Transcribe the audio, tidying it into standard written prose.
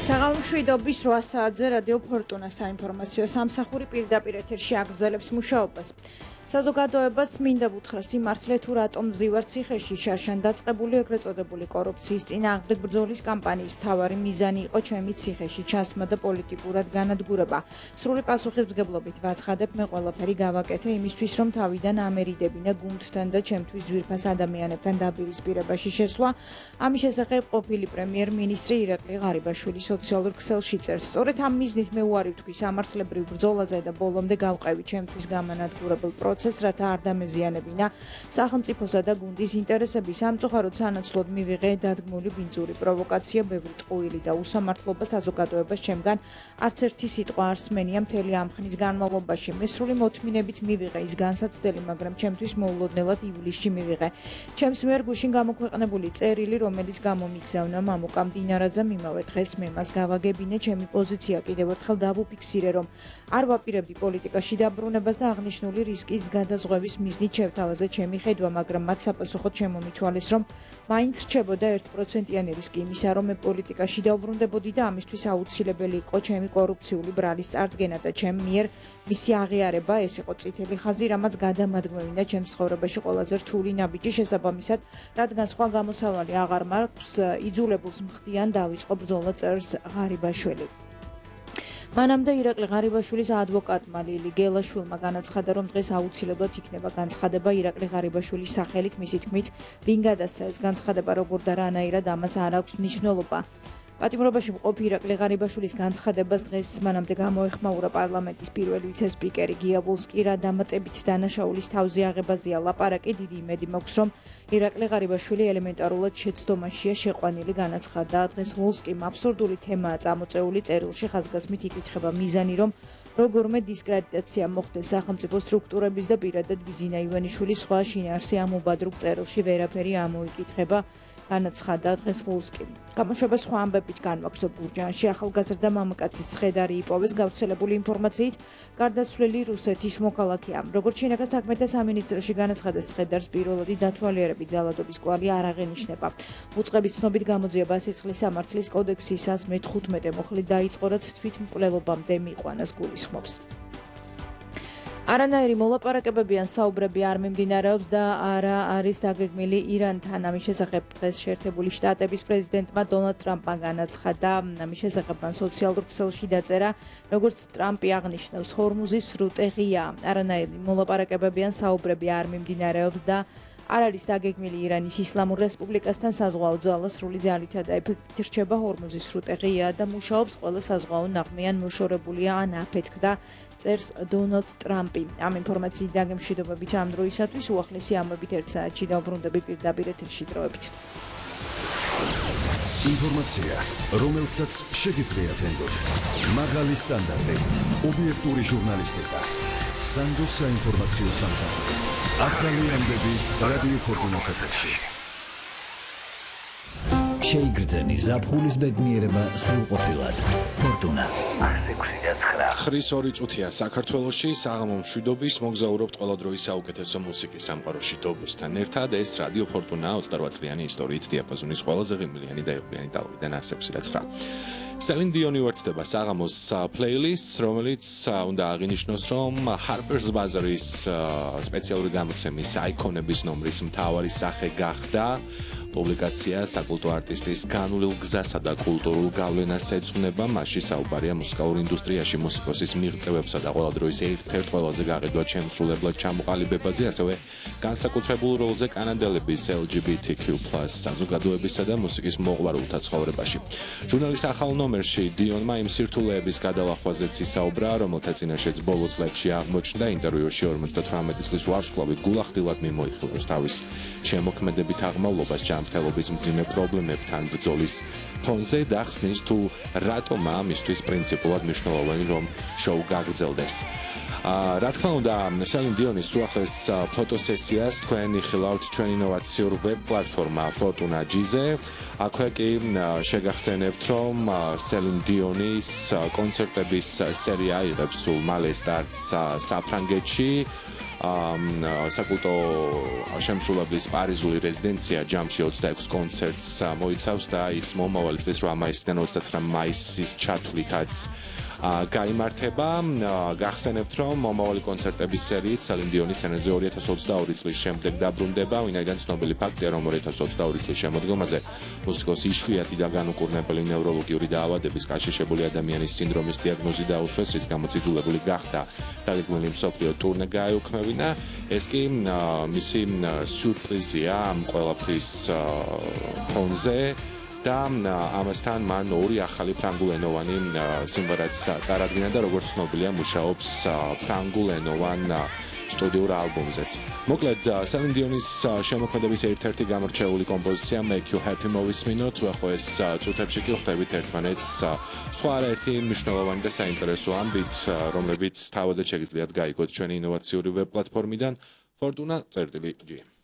საღამომშვიდობის 8 საათზე რადიო ფორტუნა საინფორმაციო სამსახური პირდაპირ ეთერში აგრძელებს მუშაობას. საზოგადოებას მინდა უთხრა სიმართლე თუ რატომ მზივარ ციხეში შარშან დაწყებული ეგრეთ წოდებული კორუფციის წინააღმდეგ ბრძოლის კამპანიის მთავარი მიზანი იყო ჩემი ციხეში ჩასმა და პოლიტიკურად განადგურება. სრული პასუხისმგებლობით ვაცხადებ, მე ყველაფერი გავაკეთე იმისთვის, რომ თავიდან ამერიდებინა გუნდთან და ჩემთვის ძვირფას ადამიანებთან დაპირისპირებაში შესვლა. ამის შესახებ ყოფილი პრემიერ-მინისტრი ირაკლი ღარიბაშვილი სოციალურ ქსელში წერს. სწორედ ამ მიზნით მე უარი ვთქვი სამართლებრივ ბრძოლაზე და ბოლომდე გავყევი ჩემთვის გამანადგურებელ პროცესს, რათა არ დამეზიანებინა სახელმწიფოსა და გუნდის ინტერესები. სამწუხაროდ სანაცვლოდ მივიღე დადგმული ბინძური პროვოკაცია, ბევრი ტყუილი და უსამართლობა საზოგადოებას ჩემგან არც ერთი სიტყვა არ სმენია მთელი ამ ხნის განმავლობაში. მე სრული მოთმინებით მივიღე ის განსაცდელი, მაგრამ ჩემთვის მოულოდნელად ივლისში მივიღე. ჩემს მიერ გუშინ გამოქვეყნებული წერილი, რომელიც გამომიგზავნა მამუკა მდინარაძემ, იმავე დღეს მე მას გავაგებინე. ჩემი პოზიცია კიდევ ერთხელ დავუფიქსირე, რომ არ ვაპირებდი პოლიტიკაში დაბრუნებას და აღნიშნული რისკის გადაზღვევის მიზნით შევთავაზე ჩემი ხედვა, მაგრამ მათ საპასუხოდ შემომითვალეს, რომ მაინც რჩებოდა 1%-იანი რისკი იმისა, რომ მე პოლიტიკაში დავბრუნდებოდი და ამისთვის აუცილებელი იყო ჩემი კორუფციული ბრალის წარდგენა და ჩემ მიერ მისი აღიარება. ეს იყო წითელი ხაზი, რამაც გადამადგმევინა ჩემს ცხოვრებაში ყველაზე რთული ნაბიჯი. შესაბამისად, რადგან სხვა გამოსავალი აღარ მაქვს, იძულებულს მხდიან დავიწყო ბრძოლა, წერს ღარიბაშვილი. მანამდე ირაკლი ღარიბაშვილის ადვოკატმა ლილი გელაშვილმა განაცხადა, რომ დღეს აუცილებლად იქნება განცხადება ირაკლი ღარიბაშვილის სახელით. მისი თქმით, ვინ გადასცა ეს განცხადება, როგორ და რანაირად, ამას არ აქვს მნიშვნელობა. პატიმრობაში მყოფი ირაკლი ღარიბაშვილის განცხადებას დღეს მანამდე გამოეხმაურა პარლამენტის პირველი ვიცე-სპიკერი გია ვოლსკი. რა დამატებით დანაშაულის თავზე აღებაზეა ლაპარაკი, დიდი იმედი მაქვს, რომ ირაკლი ღარიბაშვილი ელემენტარულად შეცდომაშია შეყვანილი. განაცხადა დღეს ვოლსკიმ, აბსურდული თემაა წამოწეული წერილში, ხაზგასმით იკითხება მიზანი, რომ როგორმე დისკრედიტაცია მოხდეს სახელმწიფო სტრუქტურების და პირადად ბიზინა ივანიშვილის სხვა შინაარსი ამ უბადრუგ წერილში ვერაფერი ამოიკითხება. განაცხადა დღეს ვოლსკიმ. გამოშვება სხვა ამბებით განვაგრძობ გურჯაანში ახალგაზრდა მამაკაცის ცხედარი იპოვეს. გავრცელებული ინფორმაციით, გარდაცვლილი რუსეთის მოქალაქეა. როგორც შინაგან საქმეთა სამინისტროში განაცხადა, ცხედარს პირველადი დათვალიერებით ძალადობის კვალი არ აღენიშნება. უწყების ცნობით გამოძიება სისხლის სამართლის კოდექსისას მე-15 მოხლით დაიწყო, რაც თვითმკვლელობამდე მიყვანას გულისხმობს. არანაირი მოლაპარაკებები ან საუბრები არ მიმდინარეობს და არა არის დაგეგმილი ირანთან. ამის შესახებ დღეს შეერთებული შტატების პრეზიდენტმა დონალდ ტრამპმა განაცხადა. ამის შესახებ მან სოციალურ ქსელში დაწერა, როგორც ტრამპი აღნიშნავს, ჰორმუზის სრუტე ღია. არანაირი მოლაპარაკებები ან საუბრები არ მიმდინარეობს და არ არის დაგეგმილი ირანის ისლამურ რესპუბლიკასთან საზღვაო ძალა სრული ძალითა და ეფექტით რჩება. ჰორმუზის სრუტე ღიაა და მუშაობს, ყველა საზღვაო ნაღმი ან მოშორებულია ან აფეთქდა, წერს დონალდ ტრამპი. ამ ინფორმაციით დაგემშვიდობებით ამ დროისათვის უახლესი ამბებით 1 საათში დავბრუნდები პირდაპირ ეთერში დროებით. ინფორმაცია, რომელსაც შეგიძლიათ ენდოთ. მაღალი სტანდარტი, ობიექტური ჟურნალისტიკა. სანდოს საინფორმაციო სამსახური. ახალი ამბები რადიო ფორტუნას ეთერში. შეიგრძენი ზაფხულის ბედნიერება სრულყოფილად. ფორტუნა 9:02 წუთია საქართველოში. საღამომშვიდობის, მოგზაურობთ ყველა დროის საუკეთესო მუსიკის სამყაროში დობოსთან ერთად. ეს რადიო ფორტუნა 28 წლიანი ისტორიით დიაპაზონის ყველაზე ღირმლიანი და եղბიანი ტალღიდან 106.9. Celine Dion უერთდება საღამოს პლეილისტს, რომელიც უნდა აღინიშნოს, რომ Harper's Bazaar-ის სპეციალური გამოცემის აიკონების ნომრის მთავარი სახე გახდა. პუბლიკაცია საკულტო არტისტის განვლილ გზასა და კულტურულ გავლენას ეძღვნება. მასში საუბარია მუსიკალურ ინდუსტრიაში მუსიკოსის მიღწევებსა და ყველა დროის ერთ-ერთ ყველაზე გაყიდვად შემსრულებლად ჩამოყალიბებაზე, ასევე განსაკუთრებულ როლზე კანადელების LGBTQ+ საზოგადოებისა და მუსიკის მოყვარულთა ცხოვრებაში. ჟურნალის ახალ ნომერში დიონმა იმ სირთულეების გადალახვაზეც ისაუბრა, რომელთა წინაშეც ბოლო წლებში აღმოჩნდა. ინტერვიუში 58 წლის ვარსკვლავი გულახდილად მიმოიხილავს თავის შემოქმედებით აღმავლობას ჯანმრთელობის მძიმე პრობლემებთან ბრძოლის ფონზე და ხსნის თუ რატომ ამისთვის პრინციპულად მნიშვნელოვანი რომ შოუ გაგრძელდეს. რა თქმა უნდა, Celine Dionis უახლეს ფოტოსესიას თქვენ იხილავთ ჩვენ ინოვაციურ ვებ პლატფორმა Fortuna G-ზე. აქვე კი შეგახსენებთ, რომ Celine Dionis კონცერტების სერია იღებს სულ მალე სტარტს საფრანგეთში. საკულტო შემსრულებლის პარიზული რეზიდენცია ჯამში 26 კონცერტს მოიცავს და ის მომავალი წლის 8 მაისიდან 29 მაისის ჩათვლითაც გაიმართება. გახსენებთ, რომ მომავალი კონცერტების სერიით სელინ დიონის სცენაზე 2022 წლის შემდეგ დაბრუნდება, ვინაიდან ცნობილი ფაქტია, რომ 2022 წლის შემოდგომაზე მუსიკოსი იშვიათი და განუკურნებელი ნევროლოგიური დაავადების გაშიშებული ადამიანის სინდრომის დიაგნოზი დაუსვეს, რის გამოც იძულებული გახდა დაგეგმილი მსოფლიო ტურნე გაეუქმევინა. ეს კი მისი სიურპრიზია ამ ყველაფრის ფონზე. და ამასთან მან ორი ახალი ფრანგულენოვანი სიმღერაც წარადგინა და როგორც ცნობილია მუშაობს ფრანგულენოვან სტუდიურ ალბომზეც. მოკლედ სელინ დიონის შემოქმედების ერთ-ერთი გამორჩეული კომპოზიცია Make You Happy მოვისმინოთ, ახლა ეს წუთებში კი ხვდებით ერთმანეთს სხვა არაერთი მნიშვნელოვანი და საინტერესო ამბით, რომლებიც თავადაც შეგიძლიათ გაიგოთ ჩვენი ინოვაციური ვებ პლატფორმიდან Fortuna.gr